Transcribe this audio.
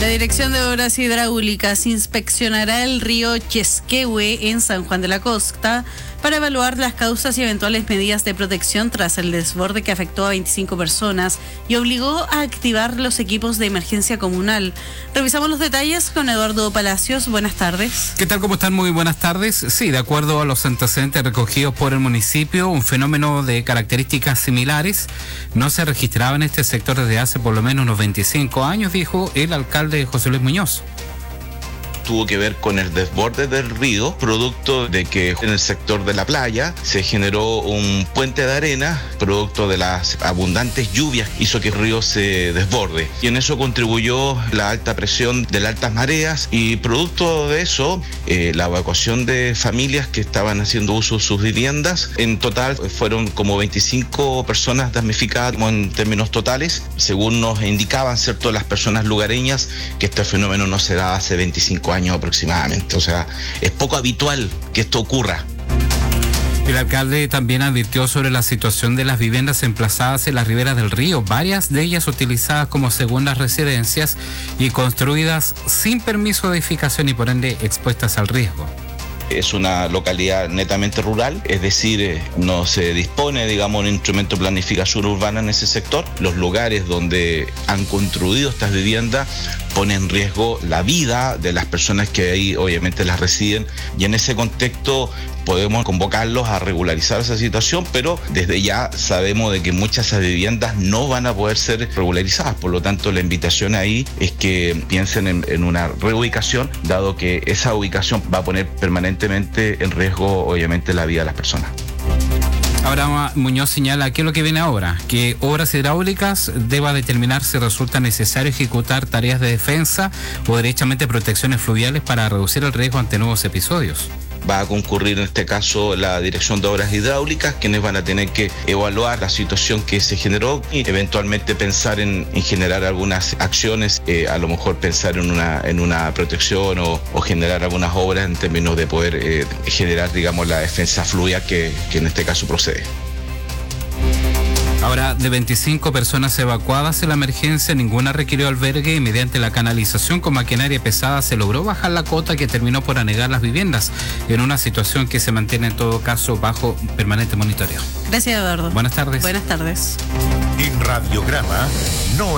La Dirección de Obras Hidráulicas inspeccionará el río Chesquehue en San Juan de la Costa para evaluar las causas y eventuales medidas de protección tras el desborde que afectó a 25 personas y obligó a activar los equipos de emergencia comunal. Revisamos los detalles con Eduardo Palacios. Buenas tardes. ¿Qué tal? ¿Cómo están? Muy buenas tardes. Sí, de acuerdo a los antecedentes recogidos por el municipio, un fenómeno de características similares no se registraba en este sector desde hace por lo menos unos 25 años, dijo el alcalde José Luis Muñoz. Tuvo que ver con el desborde del río, producto de que en el sector de la playa se generó un puente de arena, producto de las abundantes lluvias, hizo que el río se desborde. Y en eso contribuyó la alta presión de las altas mareas y producto de eso, la evacuación de familias que estaban haciendo uso de sus viviendas. En total fueron como 25 personas damnificadas en términos totales, según nos indicaban, ¿cierto?, las personas lugareñas, que este fenómeno no se da hace 25 años aproximadamente. O sea, es poco habitual que esto ocurra. El alcalde también advirtió sobre la situación de las viviendas emplazadas en las riberas del río, varias de ellas utilizadas como segundas residencias y construidas sin permiso de edificación y por ende expuestas al riesgo. Es una localidad netamente rural, es decir, no se dispone, digamos, un instrumento de planificación urbana en ese sector. Los lugares donde han construido estas viviendas ponen en riesgo la vida de las personas que ahí obviamente las residen, y en ese contexto podemos convocarlos a regularizar esa situación, pero desde ya sabemos de que muchas de esas viviendas no van a poder ser regularizadas. Por lo tanto, la invitación ahí es que piensen en una reubicación, dado que esa ubicación va a poner permanentemente en riesgo obviamente la vida de las personas. Ahora Muñoz señala qué es lo que viene ahora, que Obras Hidráulicas deba determinar si resulta necesario ejecutar tareas de defensa o derechamente protecciones fluviales para reducir el riesgo ante nuevos episodios. Va a concurrir en este caso la Dirección de Obras Hidráulicas, quienes van a tener que evaluar la situación que se generó y eventualmente pensar en generar algunas acciones, a lo mejor pensar en una protección o generar algunas obras en términos de poder generar, digamos, la defensa fluvial que en este caso procede. Ahora, de 25 personas evacuadas en la emergencia, ninguna requirió albergue y mediante la canalización con maquinaria pesada se logró bajar la cota que terminó por anegar las viviendas, en una situación que se mantiene en todo caso bajo permanente monitoreo. Gracias, Eduardo. Buenas tardes. Buenas tardes. En Radiograma no